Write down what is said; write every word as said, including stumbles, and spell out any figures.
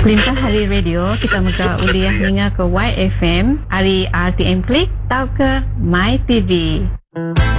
Kelimpah hari radio kita mega uliah ninga ke Y F M, hari R T M Klik, tau ke My T V.